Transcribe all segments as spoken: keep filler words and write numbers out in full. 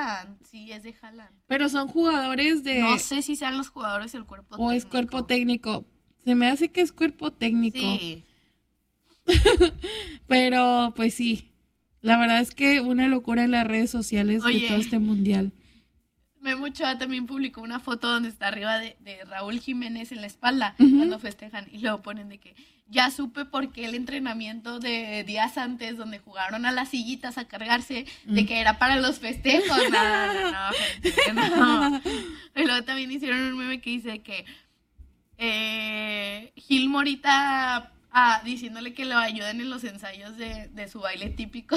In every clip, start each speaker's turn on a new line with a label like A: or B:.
A: Haaland, sí, es de Haaland.
B: Pero son jugadores de...
A: No sé si sean los jugadores el cuerpo
B: o
A: técnico.
B: O es cuerpo técnico. Se me hace que es cuerpo técnico.
A: Sí.
B: Pero, pues sí. La verdad es que una locura en las redes sociales
A: Oye,
B: de todo este mundial.
A: Memo Ochoa también publicó una foto donde está arriba de, de Raúl Jiménez en la espalda,
B: uh-huh.
A: cuando festejan, y luego ponen de que ya supe por qué el entrenamiento de días antes donde jugaron a las sillitas a cargarse, uh-huh. de que era para los festejos. No, no, no, gente, no. Y luego también hicieron un meme que dice que eh, Gil Morita ah, diciéndole que lo ayuden en los ensayos de, de su baile típico.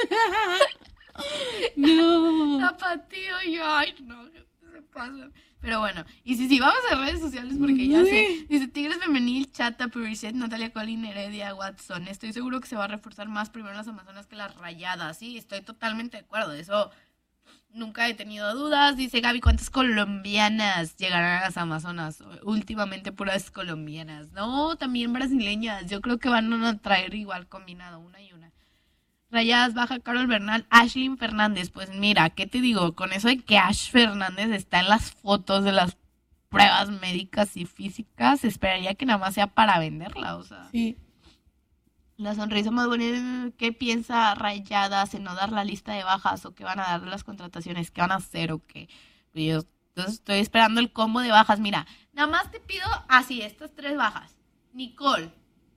B: No.
A: Tapatío, y yo, ay, no, se pasan. Pero bueno, y si sí, vamos a redes sociales porque ya sé. Dice Tigres Femenil, Chata, Puriset, Natalia Colín, Heredia, Watson. Estoy seguro que se va a reforzar más primero las Amazonas que las Rayadas. Sí, estoy totalmente de acuerdo. De eso nunca he tenido dudas. Dice Gaby, ¿cuántas colombianas llegarán a las Amazonas? Últimamente puras colombianas. No, también brasileñas. Yo creo que van a traer igual combinado, una y una. Rayadas baja Carol Bernal, Ashlyn Fernández. Pues mira, ¿qué te digo? Con eso de que Ash Fernández está en las fotos de las pruebas médicas y físicas, esperaría que nada más sea para venderla, o sea.
B: Sí.
A: La sonrisa más bonita, ¿qué piensa Rayadas en no dar la lista de bajas o qué van a dar de las contrataciones? ¿Qué van a hacer o qué? Yo entonces estoy esperando el combo de bajas. Mira, nada más te pido así, estas tres bajas. Nicole.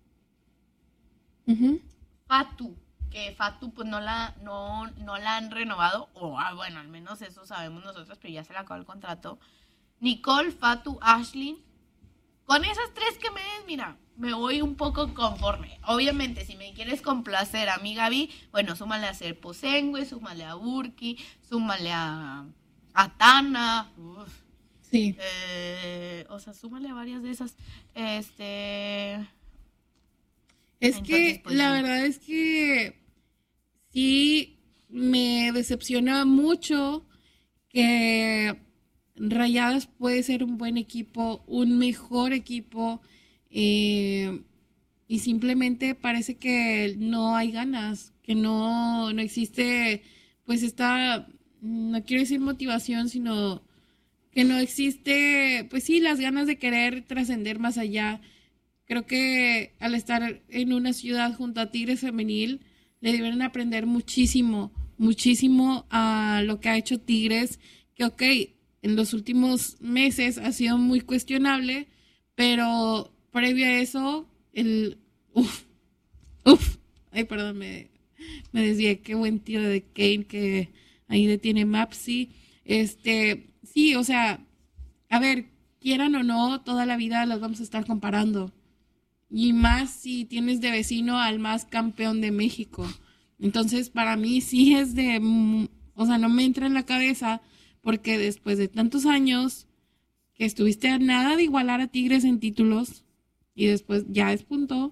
B: Uh-huh.
A: Fatu. Que Fatu pues no la no no la han renovado, o ah, bueno, al menos eso sabemos nosotros, pero ya se le acabó el contrato. Nicole, Fatu, Ashlyn, con esas tres que me des, mira, me voy un poco conforme. Obviamente, si me quieres complacer a mi Gaby, bueno, súmale a Serposengue, súmale a Burki, súmale a, a Tana, uf.
B: Sí.
A: Eh, o sea, súmale a varias de esas, este...
B: Es
A: Entonces,
B: que
A: pues,
B: la
A: sí.
B: verdad es que sí me decepciona mucho que Rayadas puede ser un buen equipo, un mejor equipo, eh, y simplemente parece que no hay ganas, que no, no existe, pues esta, no quiero decir motivación, sino que no existe, pues sí, las ganas de querer trascender más allá. Creo que al estar en una ciudad junto a Tigres Femenil, le deben aprender muchísimo, muchísimo a lo que ha hecho Tigres, que ok, en los últimos meses ha sido muy cuestionable, pero previo a eso, el... Uf, uf, ay, perdón, me, me desvié, qué buen tiro de Kane que ahí detiene Mapsi. Este, sí, o sea, a ver, quieran o no, toda la vida las vamos a estar comparando. Y más si tienes de vecino al más campeón de México. Entonces, para mí sí es de... O sea, no me entra en la cabeza porque después de tantos años que estuviste a nada de igualar a Tigres en títulos y después ya despuntó,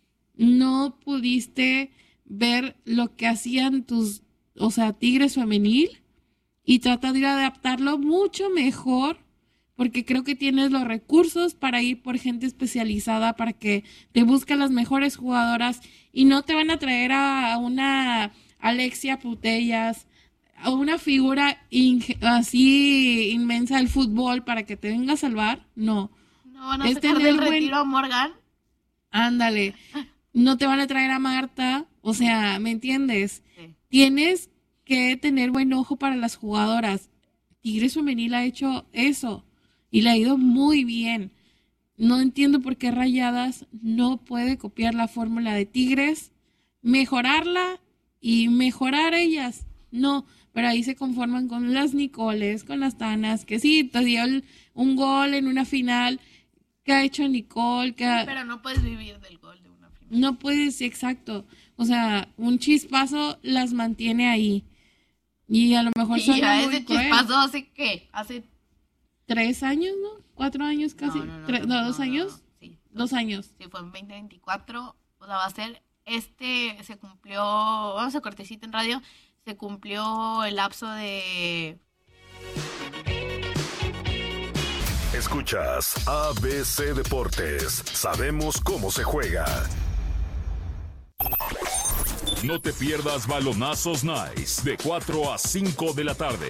B: no pudiste ver lo que hacían tus... O sea, Tigres Femenil y trata de adaptarlo mucho mejor, porque creo que tienes los recursos para ir por gente especializada para que te busquen las mejores jugadoras y no te van a traer a una Alexia Putellas, a una figura inge- así inmensa del fútbol para que te venga a salvar. No.
A: ¿No van a
B: Es
A: sacar
B: tener
A: del
B: buen-
A: retiro a Morgan?
B: Ándale. No te van a traer a Marta. O sea, ¿me entiendes?
A: Sí.
B: Tienes que tener buen ojo para las jugadoras. Tigres Femenil ha hecho eso. Y le ha ido muy bien. No entiendo por qué Rayadas no puede copiar la fórmula de Tigres, mejorarla y mejorar ellas. No, pero ahí se conforman con las Nicoles, con las Tanas, que sí, te dio el- un gol en una final. ¿Qué ha hecho Nicole? ¿Qué ha-
A: Pero no puedes vivir del gol de una final.
B: No puedes, exacto. O sea, un chispazo las mantiene ahí. Y a lo mejor
A: Y
B: son
A: ya
B: muy
A: ese
B: cruel.
A: chispazo hace qué? Hace
B: Tres años, ¿no? Cuatro años casi.
A: No, no, no,
B: Tres-
A: no,
B: no,
A: no,
B: dos
A: no,
B: años.
A: no. Sí,
B: Dos años.
A: Sí, fue en veinte veinticuatro. O sea, va a ser este, se cumplió, vamos a cortecito en radio, se cumplió el lapso de...
C: Escuchas A B C Deportes. Sabemos cómo se juega. No te pierdas Balonazos Nice de cuatro a cinco de la tarde